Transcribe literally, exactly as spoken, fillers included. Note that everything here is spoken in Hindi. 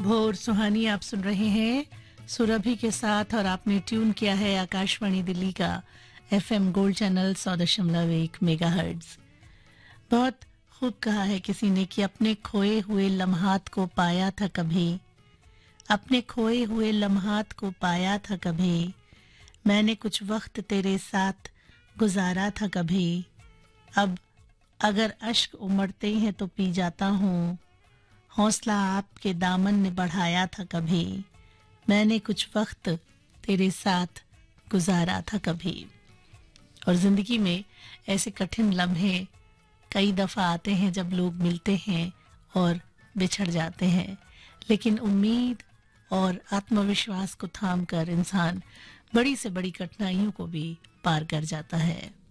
भोर सुहानी आप सुन रहे हैं सुरभि के साथ और आपने ट्यून किया है आकाशवाणी दिल्ली का एफएम गोल्ड चैनल सौ दशमलव एक मेगाहर्ट्ज। बहुत खूब कहा है किसी ने कि अपने खोए हुए लम्हात को पाया था कभी, अपने खोए हुए लम्हात को पाया था कभी, मैंने कुछ वक्त तेरे साथ गुजारा था कभी, अब अगर अश्क उमड़ते हैं तो पी जाता हूँ, हौसला आपके दामन ने बढ़ाया था कभी, मैंने कुछ वक्त तेरे साथ गुजारा था कभी। और जिंदगी में ऐसे कठिन लम्हे कई दफा आते हैं जब लोग मिलते हैं और बिछड़ जाते हैं, लेकिन उम्मीद और आत्मविश्वास को थाम कर इंसान बड़ी से बड़ी कठिनाइयों को भी पार कर जाता है।